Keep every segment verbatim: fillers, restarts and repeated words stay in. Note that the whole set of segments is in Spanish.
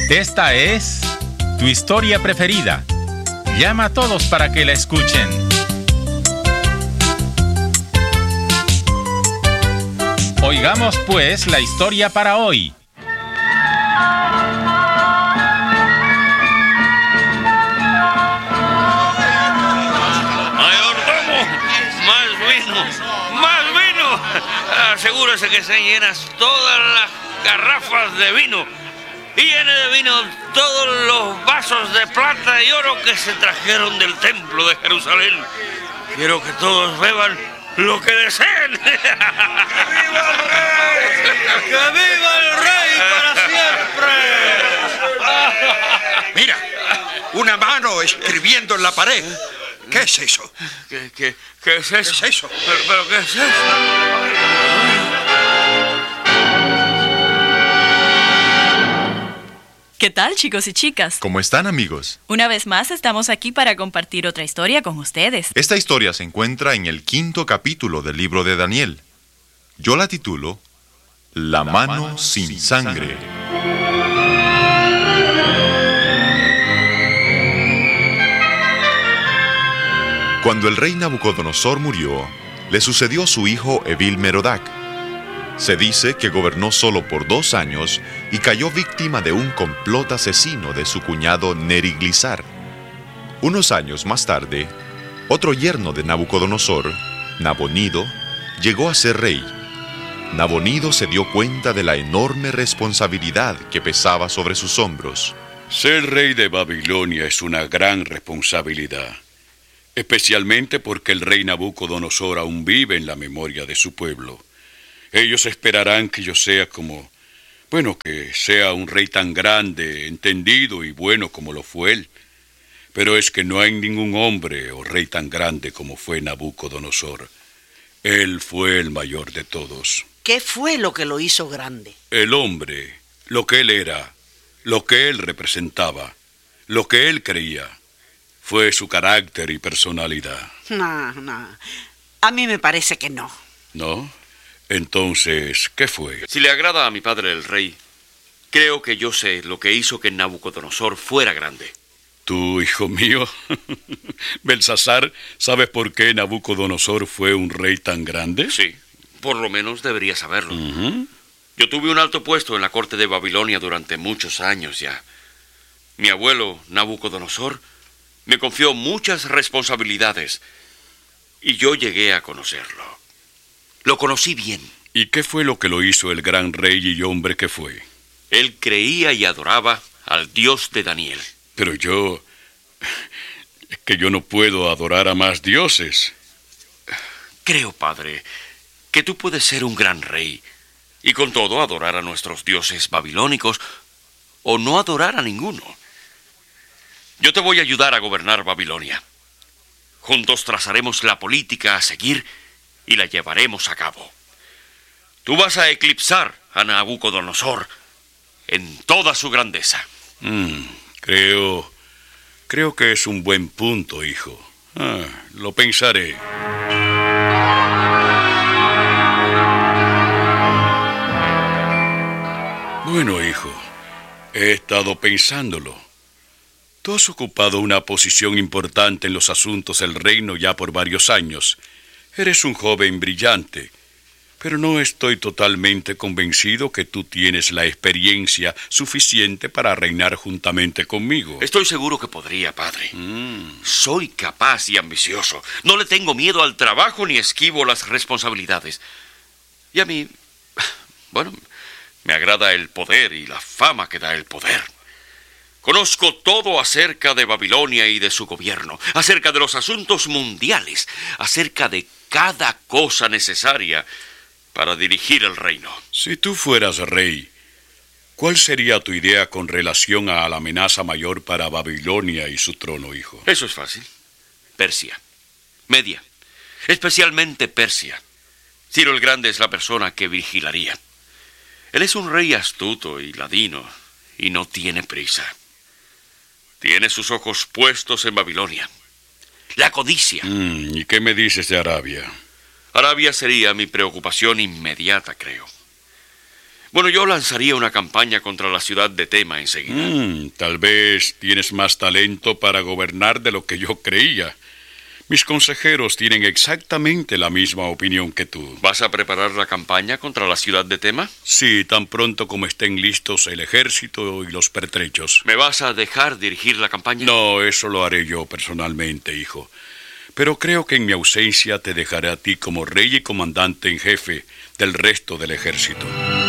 Esta es tu historia preferida. Llama a todos para que la escuchen. Oigamos pues la historia para hoy. ¡Mayordomo! ¡Más vino! ¡Más vino! Asegúrese que se llenas todas las garrafas de vino y llene de vino todos los vasos de plata y oro que se trajeron del templo de Jerusalén. Quiero que todos beban lo que deseen. ¡Que viva el rey! ¡Que viva el rey para siempre! Mira, una mano escribiendo en la pared. ¿Qué es eso? ¿Qué, qué, qué es eso? ¿Qué es eso? ¿Pero, pero qué es eso? ¿Qué tal, chicos y chicas? ¿Cómo están, amigos? Una vez más estamos aquí para compartir otra historia con ustedes. Esta historia se encuentra en el quinto capítulo del libro de Daniel. Yo la titulo La mano sin sangre. Cuando el rey Nabucodonosor murió, le sucedió su hijo Evil-Merodach. Se dice que gobernó solo por dos años y cayó víctima de un complot asesino de su cuñado Neriglissar. Unos años más tarde, otro yerno de Nabucodonosor, Nabonido, llegó a ser rey. Nabonido se dio cuenta de la enorme responsabilidad que pesaba sobre sus hombros. Ser rey de Babilonia es una gran responsabilidad, especialmente porque el rey Nabucodonosor aún vive en la memoria de su pueblo. Ellos esperarán que yo sea como, bueno, que sea un rey tan grande, entendido y bueno como lo fue él. Pero es que no hay ningún hombre o rey tan grande como fue Nabucodonosor. Él fue el mayor de todos. ¿Qué fue lo que lo hizo grande? El hombre, lo que él era, lo que él representaba, lo que él creía, fue su carácter y personalidad. No, no. A mí me parece que no. ¿No? Entonces, ¿qué fue? Si le agrada a mi padre el rey, creo que yo sé lo que hizo que Nabucodonosor fuera grande. ¿Tú, hijo mío? Belsasar, ¿sabes por qué Nabucodonosor fue un rey tan grande? Sí, por lo menos debería saberlo. Uh-huh. Yo tuve un alto puesto en la corte de Babilonia durante muchos años ya. Mi abuelo, Nabucodonosor, me confió muchas responsabilidades y yo llegué a conocerlo. Lo conocí bien. ¿Y qué fue lo que lo hizo el gran rey y hombre que fue? Él creía y adoraba al Dios de Daniel. Pero yo... es que yo no puedo adorar a más dioses. Creo, padre, que tú puedes ser un gran rey y con todo adorar a nuestros dioses babilónicos o no adorar a ninguno. Yo te voy a ayudar a gobernar Babilonia. Juntos trazaremos la política a seguir y la llevaremos a cabo. Tú vas a eclipsar a Nabucodonosor en toda su grandeza. Mm, creo... creo que es un buen punto, hijo. Ah, lo pensaré. Bueno, hijo, he estado pensándolo. Tú has ocupado una posición importante en los asuntos del reino ya por varios años. Eres un joven brillante, pero no estoy totalmente convencido que tú tienes la experiencia suficiente para reinar juntamente conmigo. Estoy seguro que podría, padre. Mm. Soy capaz y ambicioso. No le tengo miedo al trabajo ni esquivo las responsabilidades. Y a mí, bueno, me agrada el poder y la fama que da el poder. Conozco todo acerca de Babilonia y de su gobierno, acerca de los asuntos mundiales, acerca de cada cosa necesaria para dirigir el reino. Si tú fueras rey, ¿cuál sería tu idea con relación a la amenaza mayor para Babilonia y su trono, hijo? Eso es fácil. Persia. Media. Especialmente Persia. Ciro el Grande es la persona que vigilaría. Él es un rey astuto y ladino y no tiene prisa. Tiene sus ojos puestos en Babilonia. La codicia. Mm, ¿y qué me dices de Arabia? Arabia sería mi preocupación inmediata, creo. Bueno, yo lanzaría una campaña contra la ciudad de Tema enseguida. Mm, tal vez tienes más talento para gobernar de lo que yo creía. Mis consejeros tienen exactamente la misma opinión que tú. ¿Vas a preparar la campaña contra la ciudad de Tema? Sí, tan pronto como estén listos el ejército y los pertrechos. ¿Me vas a dejar dirigir la campaña? No, eso lo haré yo personalmente, hijo. Pero creo que en mi ausencia te dejaré a ti como rey y comandante en jefe del resto del ejército.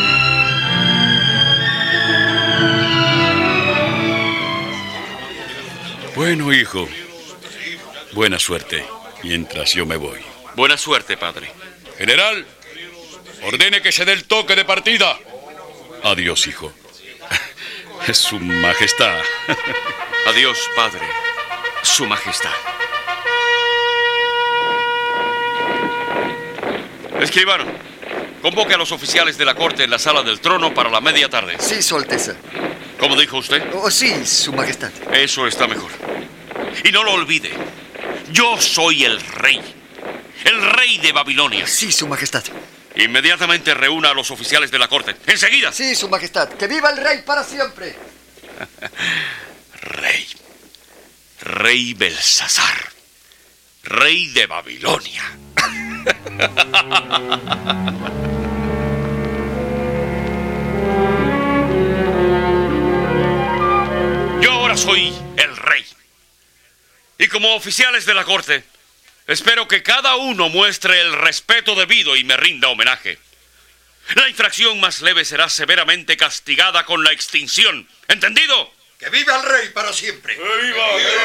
Bueno, hijo. Buena suerte, mientras yo me voy. Buena suerte, padre. General, ordene que se dé el toque de partida. Adiós, hijo. Su Majestad. Adiós, padre. Su Majestad. Escribano, convoque a los oficiales de la corte en la sala del trono para la media tarde. Sí, Su Alteza. ¿Cómo dijo usted? Oh, sí, Su Majestad. Eso está mejor. Y no lo olvide. Yo soy el rey. El rey de Babilonia. Sí, Su Majestad. Inmediatamente reúna a los oficiales de la corte. ¡Enseguida! Sí, Su Majestad. ¡Que viva el rey para siempre! Rey. Rey Belsasar. Rey de Babilonia. Yo ahora soy el rey. Y como oficiales de la corte, espero que cada uno muestre el respeto debido y me rinda homenaje. La infracción más leve será severamente castigada con la extinción. ¿Entendido? ¡Que viva el rey para siempre! ¡Viva!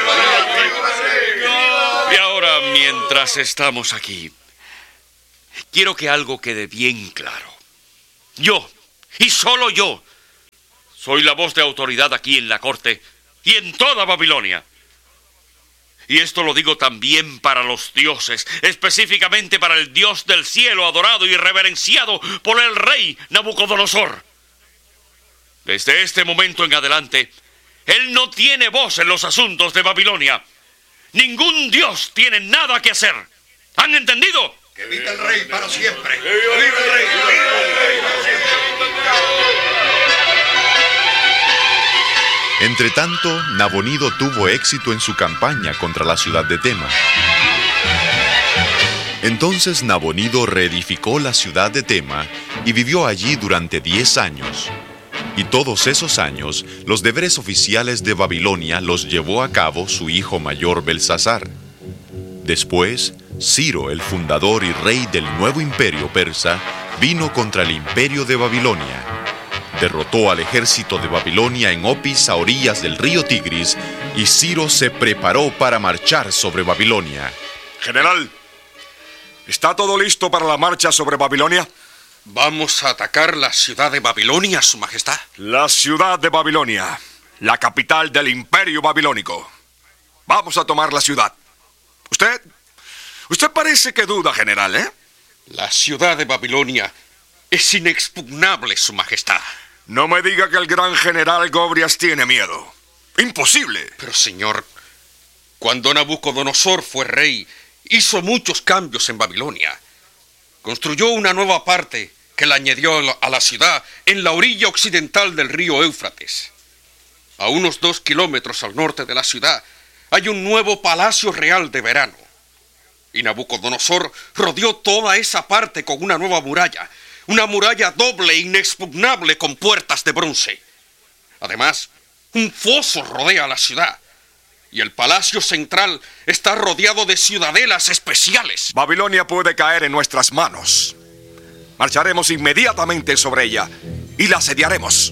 Y ahora, mientras estamos aquí, quiero que algo quede bien claro. Yo, y solo yo, soy la voz de autoridad aquí en la corte y en toda Babilonia. Y esto lo digo también para los dioses, específicamente para el Dios del cielo adorado y reverenciado por el rey Nabucodonosor. Desde este momento en adelante, él no tiene voz en los asuntos de Babilonia. Ningún dios tiene nada que hacer. ¿Han entendido? ¡Que viva el rey para siempre! ¡Que viva el rey! ¡Que viva el rey para siempre! Entretanto, Nabonido tuvo éxito en su campaña contra la ciudad de Tema. Entonces Nabonido reedificó la ciudad de Tema y vivió allí durante diez años. Y todos esos años, los deberes oficiales de Babilonia los llevó a cabo su hijo mayor Belsasar. Después, Ciro, el fundador y rey del nuevo imperio persa, vino contra el imperio de Babilonia. Derrotó al ejército de Babilonia en Opis a orillas del río Tigris, y Ciro se preparó para marchar sobre Babilonia. General, ¿está todo listo para la marcha sobre Babilonia? Vamos a atacar la ciudad de Babilonia, Su Majestad. La ciudad de Babilonia, la capital del imperio babilónico. Vamos a tomar la ciudad. Usted, usted parece que duda, general, ¿eh? La ciudad de Babilonia es inexpugnable, Su Majestad. No me diga que el gran general Gobrias tiene miedo. ¡Imposible! Pero, señor, cuando Nabucodonosor fue rey, hizo muchos cambios en Babilonia. Construyó una nueva parte que la añadió a la ciudad en la orilla occidental del río Éufrates. A unos dos kilómetros al norte de la ciudad hay un nuevo palacio real de verano. Y Nabucodonosor rodeó toda esa parte con una nueva muralla, una muralla doble e inexpugnable con puertas de bronce. Además, un foso rodea la ciudad. Y el palacio central está rodeado de ciudadelas especiales. Babilonia puede caer en nuestras manos. Marcharemos inmediatamente sobre ella y la asediaremos.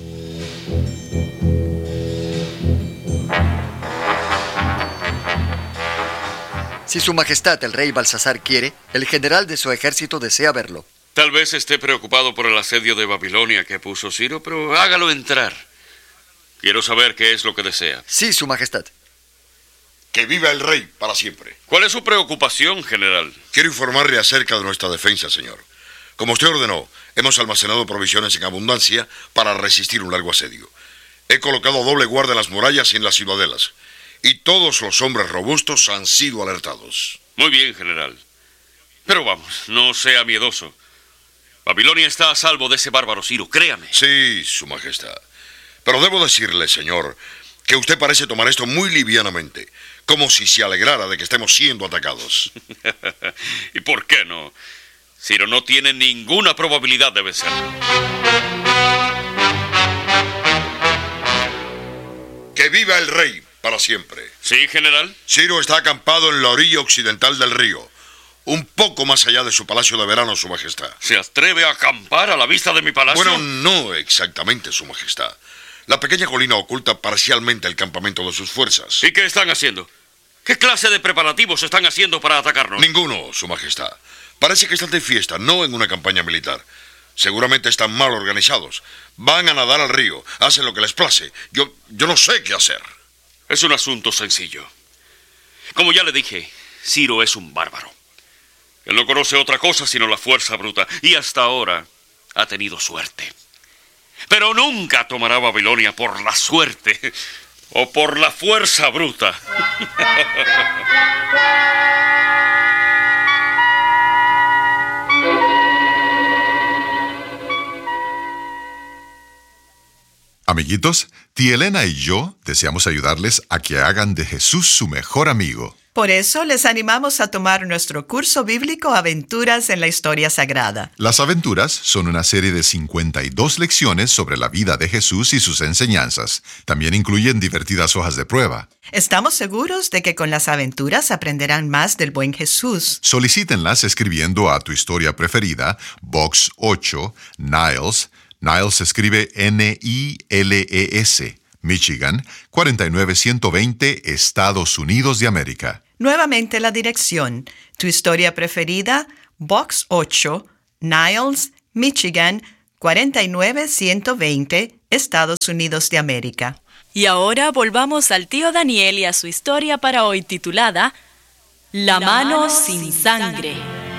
Si Su Majestad el rey Belsasar quiere, el general de su ejército desea verlo. Tal vez esté preocupado por el asedio de Babilonia que puso Ciro, pero hágalo entrar. Quiero saber qué es lo que desea. Sí, Su Majestad. Que viva el rey para siempre. ¿Cuál es su preocupación, general? Quiero informarle acerca de nuestra defensa, señor. Como usted ordenó, hemos almacenado provisiones en abundancia para resistir un largo asedio. He colocado doble guardia en las murallas y en las ciudadelas. Y todos los hombres robustos han sido alertados. Muy bien, general. Pero vamos, no sea miedoso. Babilonia está a salvo de ese bárbaro Ciro, créame. Sí, Su Majestad. Pero debo decirle, señor, que usted parece tomar esto muy livianamente, como si se alegrara de que estemos siendo atacados. ¿Y por qué no? Ciro no tiene ninguna probabilidad de vencer. ¡Que viva el rey para siempre! ¿Sí, general? Ciro está acampado en la orilla occidental del río, un poco más allá de su palacio de verano, Su Majestad. ¿Se atreve a acampar a la vista de mi palacio? Bueno, no exactamente, Su Majestad. La pequeña colina oculta parcialmente el campamento de sus fuerzas. ¿Y qué están haciendo? ¿Qué clase de preparativos están haciendo para atacarnos? Ninguno, Su Majestad. Parece que están de fiesta, no en una campaña militar. Seguramente están mal organizados. Van a nadar al río, hacen lo que les place. Yo, yo no sé qué hacer. Es un asunto sencillo. Como ya le dije, Ciro es un bárbaro. Él no conoce otra cosa sino la fuerza bruta, y hasta ahora ha tenido suerte. Pero nunca tomará Babilonia por la suerte o por la fuerza bruta. Amiguitos, tía Elena y yo deseamos ayudarles a que hagan de Jesús su mejor amigo. Por eso les animamos a tomar nuestro curso bíblico Aventuras en la Historia Sagrada. Las aventuras son una serie de cincuenta y dos lecciones sobre la vida de Jesús y sus enseñanzas. También incluyen divertidas hojas de prueba. Estamos seguros de que con las aventuras aprenderán más del buen Jesús. Solicítenlas escribiendo a tu historia preferida, Box ocho, Niles. Niles se escribe N I L E S, Michigan, cuarenta y nueve ciento veinte, Estados Unidos de América. Nuevamente la dirección. Tu historia preferida, Box ocho, Niles, Michigan, cuarenta y nueve ciento veinte, Estados Unidos de América. Y ahora volvamos al tío Daniel y a su historia para hoy titulada La, La mano, mano sin sangre.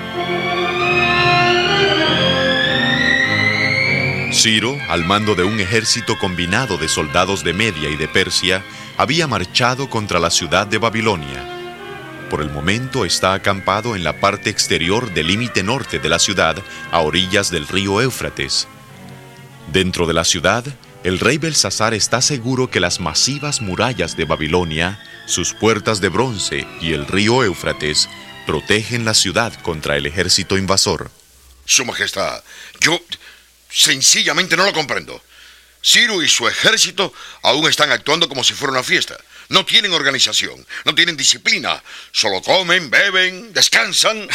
Ciro, al mando de un ejército combinado de soldados de Media y de Persia, había marchado contra la ciudad de Babilonia. Por el momento está acampado en la parte exterior del límite norte de la ciudad, a orillas del río Éufrates. Dentro de la ciudad, el rey Belsasar está seguro que las masivas murallas de Babilonia, sus puertas de bronce y el río Éufrates protegen la ciudad contra el ejército invasor. Su Majestad, yo sencillamente no lo comprendo. Ciro y su ejército aún están actuando como si fuera una fiesta. No tienen organización, no tienen disciplina. Solo comen, beben, descansan.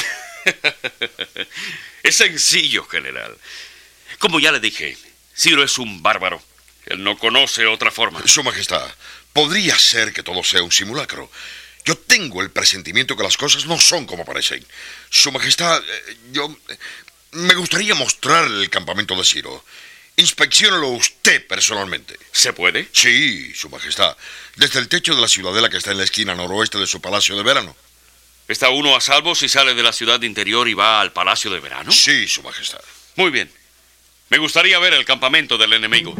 Es sencillo, general. Como ya le dije, Ciro es un bárbaro. Él no conoce otra forma. Su Majestad, podría ser que todo sea un simulacro. Yo tengo el presentimiento que las cosas no son como parecen. Su Majestad, yo... me gustaría mostrarle el campamento de Ciro. Inspecciónelo usted personalmente. ¿Se puede? Sí, Su Majestad. Desde el techo de la ciudadela que está en la esquina noroeste de su palacio de verano. ¿Está uno a salvo si sale de la ciudad interior y va al palacio de verano? Sí, Su Majestad. Muy bien. Me gustaría ver el campamento del enemigo.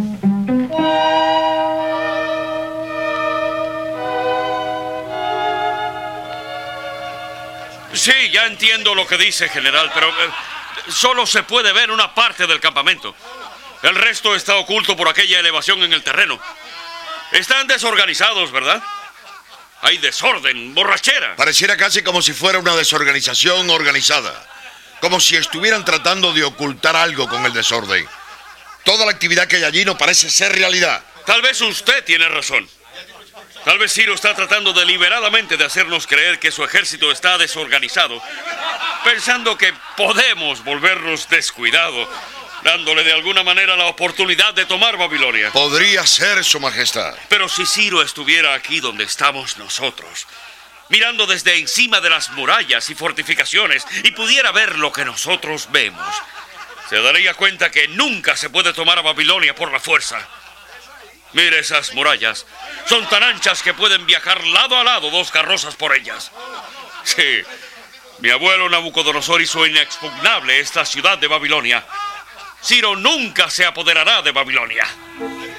Sí, ya entiendo lo que dice, general, pero eh, solo se puede ver una parte del campamento. El resto está oculto por aquella elevación en el terreno. Están desorganizados, ¿verdad? Hay desorden, borrachera. Pareciera casi como si fuera una desorganización organizada. Como si estuvieran tratando de ocultar algo con el desorden. Toda la actividad que hay allí no parece ser realidad. Tal vez usted tiene razón. Tal vez Ciro está tratando deliberadamente de hacernos creer que su ejército está desorganizado, pensando que podemos volvernos descuidados, dándole de alguna manera la oportunidad de tomar Babilonia. Podría ser, Su Majestad. Pero si Ciro estuviera aquí donde estamos nosotros, mirando desde encima de las murallas y fortificaciones, y pudiera ver lo que nosotros vemos, se daría cuenta que nunca se puede tomar a Babilonia por la fuerza. Mire esas murallas. Son tan anchas que pueden viajar lado a lado dos carrozas por ellas. Sí, mi abuelo Nabucodonosor hizo inexpugnable esta ciudad de Babilonia. Ciro nunca se apoderará de Babilonia.